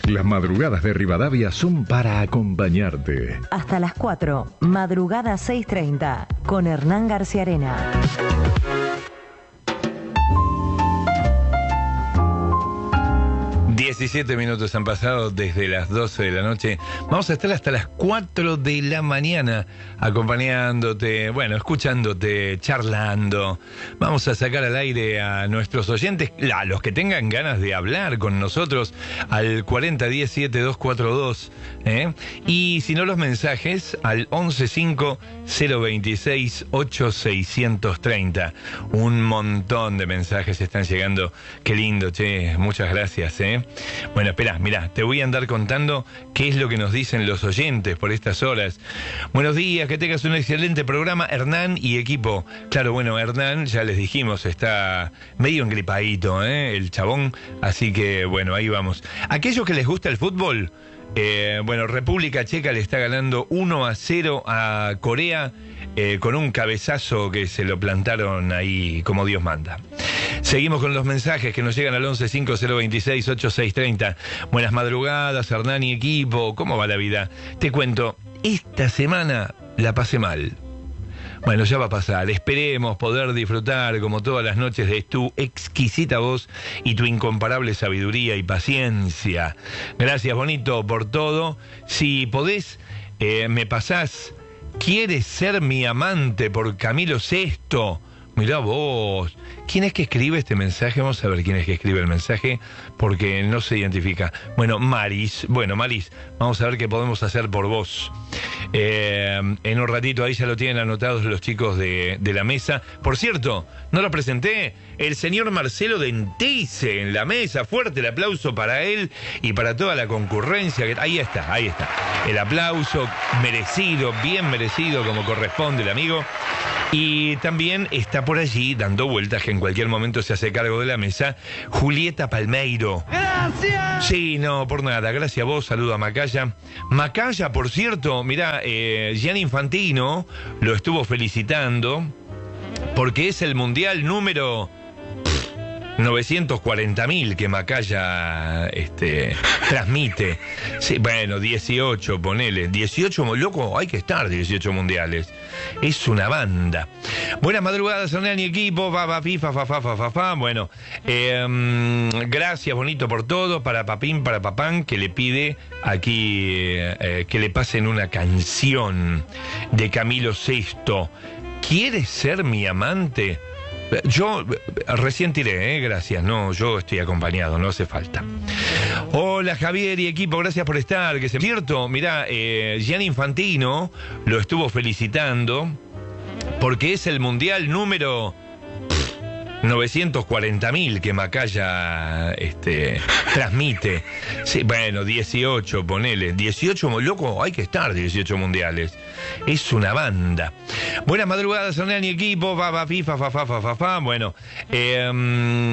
Las madrugadas de Rivadavia son para acompañarte. Hasta las 4, madrugada 6:30, con Hernán García Arena. ...17 minutos han pasado desde las 12 de la noche. Vamos a estar hasta las 4 de la mañana... acompañándote, bueno, escuchándote, charlando. Vamos a sacar al aire a nuestros oyentes... a los que tengan ganas de hablar con nosotros... al 4010-7242... Y si no, los mensajes... al 115-026-8630... Un montón de mensajes están llegando. Qué lindo, che, muchas gracias, Bueno, espera, mirá, te voy a andar contando qué es lo que nos dicen los oyentes por estas horas. Buenos días, que tengas un excelente programa, Hernán y equipo. Claro, bueno, Hernán, ya les dijimos, está medio engripadito, el chabón, así que, bueno, ahí vamos. Aquellos que les gusta el fútbol, bueno, República Checa le está ganando 1-0 a Corea, con un cabezazo que se lo plantaron ahí como Dios manda. Seguimos con los mensajes que nos llegan al 1150268630. Buenas madrugadas, Hernán y equipo. ¿Cómo va la vida? Te cuento, esta semana la pasé mal. Bueno, ya va a pasar. Esperemos poder disfrutar, como todas las noches, de tu exquisita voz y tu incomparable sabiduría y paciencia. Gracias, bonito, por todo. Si podés, me pasás ¿Quieres ser mi amante? Por Camilo Sesto. Mirá vos. ¿Quién es que escribe este mensaje? Vamos a ver quién es que escribe el mensaje, porque no se identifica. Bueno, Maris. Bueno, Maris, vamos a ver qué podemos hacer por vos. En un ratito ahí ya lo tienen anotados los chicos de la mesa. Por cierto, no lo presenté. El señor Marcelo Denteice en la mesa. Fuerte el aplauso para él y para toda la concurrencia. Ahí está, ahí está. El aplauso merecido, bien merecido, como corresponde el amigo. Y también está por allí, dando vueltas, que en cualquier momento se hace cargo de la mesa, Julieta Palmeiro. ¡Gracias! Sí, no, por nada. Gracias a vos. Saludo a Macaya. Macaya, por cierto, mirá, Gianni Infantino lo estuvo felicitando porque es el mundial número 940.000 que Macaya transmite. Sí, bueno, 18, ponele. 18, loco, hay que estar 18 mundiales. Es una banda. Buenas madrugadas, Hernán y equipo. Bueno, gracias, bonito, por todo. Para Papín, para Papán, que le pide aquí que le pasen una canción de Camilo Sesto. ¿Quieres ser mi amante? Yo recién tiré, gracias, no, yo estoy acompañado, no hace falta. Hola Javier y equipo, gracias por estar, que se cierto, mirá, Gianni Infantino lo estuvo felicitando porque es el mundial número 940.000 que Macaya transmite. Sí, bueno, 18, ponele. 18, loco, hay que estar 18 mundiales. Es una banda. Buenas madrugadas, Hernán y equipo. Bueno,